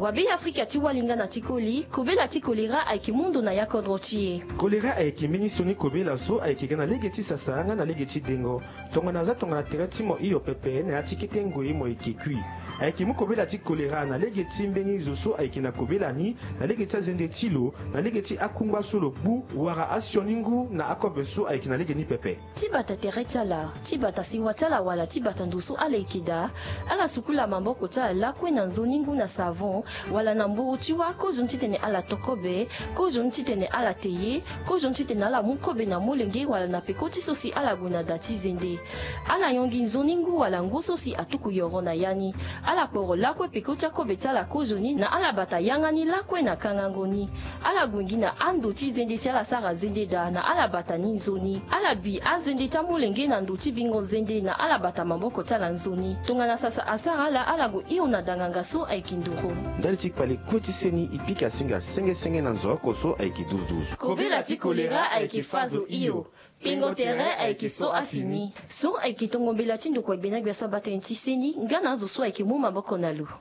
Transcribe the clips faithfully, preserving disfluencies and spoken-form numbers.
wabe Afrika ti walinga na tikoli kobela ti kolera ayeki mundu na yakodro tie kolera ayeki minisoni kobela so ayeki gana legeti sasanga na legeti dengo tonga na za tonga na tere ti mo iyo pepe na atikite ngoi mo ekekui ayeki mu kobela ti kolera na legeti mbeni zo so ayeki na kobela ni na legeti azende tilo na legeti akungba solo bu wara asioningu na akobe so ayeki na legeni pepe ti bata tere ti ala ti bata siwa ti ala wala ti bata ndusu ala yeki da ala sukula mamboko ti ala kue na nzoningu na savon wala na mburu ti wa kozo ti tene ala tokobe kozo ti tene ala teye kozo ti tene ala mukobe na molenge wala na peko ti so si ala gue na da ti zende ala yongi nzoningu wala ngu so si atuku yoro na yani ala kporo lakue peko ti akobe ti ala kozo ni na ala bata yangani lakue na kangango ni ala gwengi na ando ti zende si ala sara zende da na ala bata ni nzoni ala bi azende ti amolenge na ndo ti bingo zende na ala bata maboko ti ala nzoni tongana sasa asara ala ala gue iyo na danganga so ayeki nduru ndali ti kpale kue ti seni ipiki asinga senge-senge na nzoko so ayeki duzu-duzu kobela ti kolera ayeki fazo iyo pingo tere ayeki so afini so ayeki tongombela ti ndoko agbena gbe so abatene ti seni nga na azo so ayeki mu maboko na lu.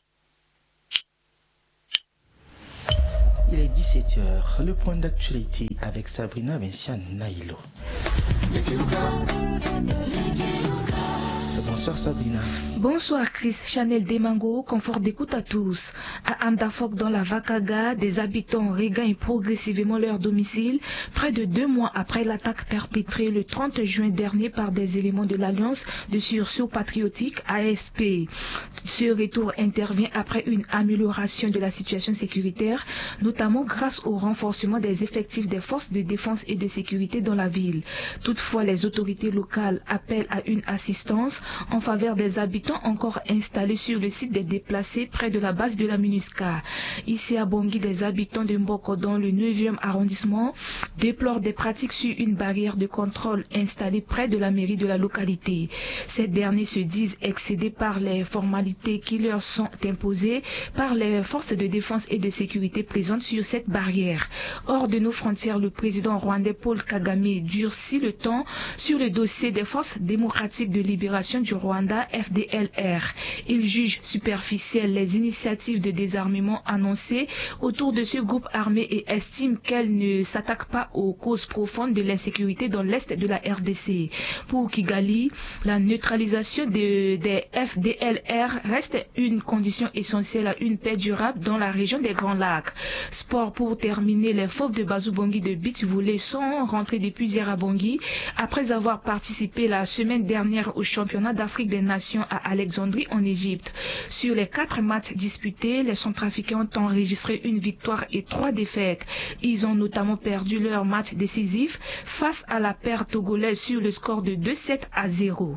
Il est dix-sept heures, le point d'actualité avec Sabrina Vinciane Naïlo. Bonsoir Sabrina. Bonsoir Chris, Chanel Demango, confort d'écoute à tous. À Andafok dans la Vakaga, des habitants regagnent progressivement leur domicile, près de deux mois après l'attaque perpétrée le trente juin dernier par des éléments de l'Alliance de sursaut patriotique A S P. Ce retour intervient après une amélioration de la situation sécuritaire, notamment grâce au renforcement des effectifs des forces de défense et de sécurité dans la ville. Toutefois, les autorités locales appellent à une assistance en faveur des habitants encore installés sur le site des déplacés près de la base de la MINUSCA. Ici à Bangui, des habitants de Mboko dans le neuvième arrondissement déplorent des pratiques sur une barrière de contrôle installée près de la mairie de la localité. Ces derniers se disent excédés par les formalités qui leur sont imposées par les forces de défense et de sécurité présentes sur cette barrière. Hors de nos frontières, le président rwandais Paul Kagame durcit le ton sur le dossier des forces démocratiques de libération du Rwanda F D L R. Il juge superficielles les initiatives de désarmement annoncées autour de ce groupe armé et estime qu'elles ne s'attaquent pas aux causes profondes de l'insécurité dans l'est de la R D C. Pour Kigali, la neutralisation de, des F D L R reste une condition essentielle à une paix durable dans la région des Grands Lacs. Sport pour terminer, les Fauves de Bazou Bangui de beach volley sont rentrés depuis hier à Bangui après avoir participé la semaine dernière au championnat d'Afrique des Nations à Alexandrie en Égypte. Sur les quatre matchs disputés, les Centrafricains ont enregistré une victoire et trois défaites. Ils ont notamment perdu leur match décisif face à la paire togolaise sur le score de deux sept à zéro.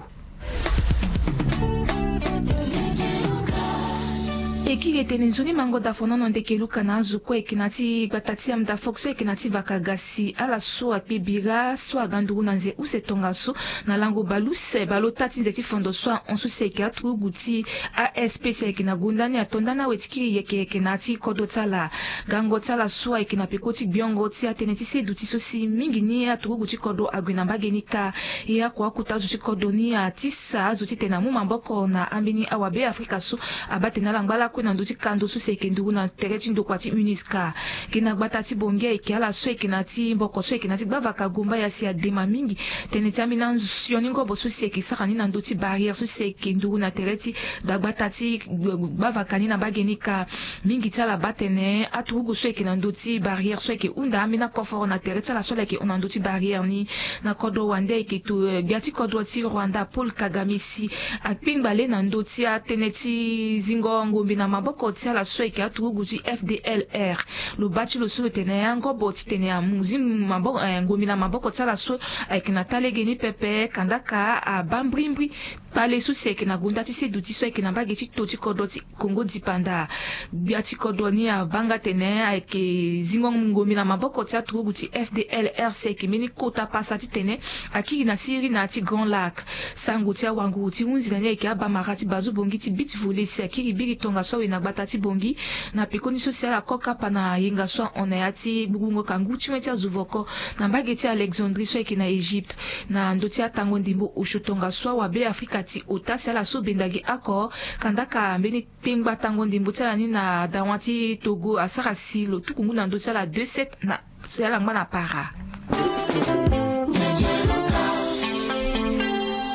Eki etenenzoni mango da fonono ndekelu kana zuko ekinati batati am da foxo ekinati vakagasi ala so akbebira so aganduru nanze use tongaso na lango baluse balotati nzeti fondo so onsu seke atu guti A S P se ekina gundani atondana wetikiri yeke ekinati kodotala gango tala so ekina pekoti biongo ti ateneti se duti so si mingi ni atu guti kodo agwina bagenika ya kwa kutazu si kodoni atisa zuti tena mu mamboko na ambini awabe Afrika so abatena langbala na nduti kando su seke ndugu na tereti ndo kwati MINUSCA kina gbatati bonge ikiala so ekinati mboko so ekinati bavaka gumba ya siya dema mingi teneti amina nsioni ngobo su seke sakani na nduti barrière su seke ndugu na tereti da gbatati bavaka ni na bagenika mingi tala batene atugu so ekina nduti barrière so eke unda amina koforo na tereti la so leke una nduti barrière ni na kodo wande eke tu biati kodo ti Rwanda Paul Kagame si akpin bale na nduti a teneti zingo ngombi na maboko tia la soike atuguti F D L R lo bati lo so tene yango boti tene ya muzi maboko ngomi na maboko tia la so aikina talegeni pepe kandaka a bambrimbri pale su seke na gundati se duti so aikina bageti toti kodoti Kongo dipanda biati kodoni a banga tene aike zingo ngomi na maboko tia atuguti F D L R seke mini kota pasati tene akiki na siri na ti Grand Lac sanguti a wanguti unzi na yake abamarati bazu bongiti biti volley se akiri biri tonga so na gbatati bongi na pekoni social akoka pana yenga so onayati bugungo kanguti wetia zuvoko na bageti Alexandrie so ekina Egypte na ndoti atango ndimbo ushutonga so wabe Afrika ti otasi ala so bendagi ako kandaka mbeni pengba tango ndimbo tsala ni na dawati Togo asara silo tukungu na ndo tsala deux sept na tsala ngba na para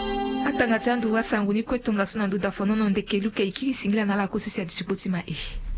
atanga tsandu wasangu ni kwetonga sona ndo dafono no ndekelu kai kiri singila na la kosusi ya disipoti ma e